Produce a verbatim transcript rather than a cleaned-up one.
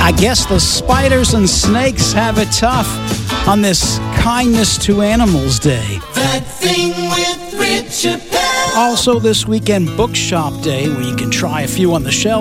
I guess the spiders and snakes have it tough on this Kindness to Animals Day. That Thing with Rich Appel. Also this weekend, Bookshop Day, where you can try a few on the shelf.